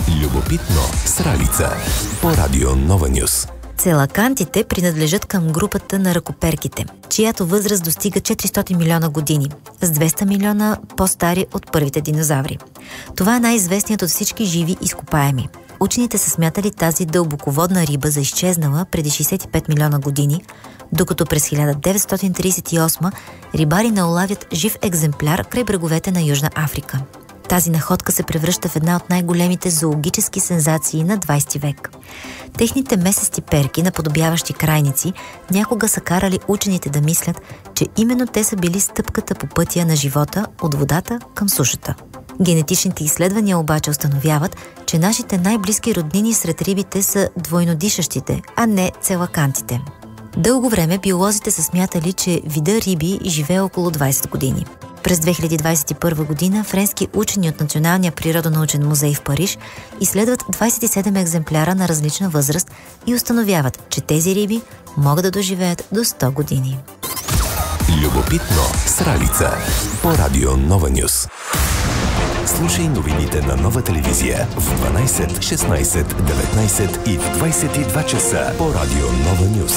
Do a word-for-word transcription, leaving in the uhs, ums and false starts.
Любопитно с Ралица по Радио Нова Нюс. Целакантите принадлежат към групата на ръкоперките, чиято възраст достига четиристотин милиона години, с двеста милиона по-стари от първите динозаври. Това е най-известният от всички живи изкопаеми. Учените са смятали тази дълбоководна риба за изчезнала преди шейсет и пет милиона години, докато през хиляда деветстотин тридесет и осма рибари наловят жив екземпляр край бреговете на Южна Африка. Тази находка се превръща в една от най-големите зоологически сензации на двайсети век. Техните месести перки, наподобяващи крайници, някога са карали учените да мислят, че именно те са били стъпката по пътя на живота от водата към сушата. Генетичните изследвания обаче установяват, че нашите най-близки роднини сред рибите са двойнодишащите, а не целакантите. Дълго време биолозите са смятали, че вида риби живее около двайсет години. През две хиляди двайсет и първа година френски учени от Националния природонаучен музей в Париж изследват двайсет и седем екземпляра на различна възраст и установяват, че тези риби могат да доживеят до сто години. Любопитно с Ралица по Радио Нова Нюс. Слушай новините на Нова телевизия в дванайсет, шестнайсет, деветнайсет и в двайсет и два часа по Радио Нова Нюс.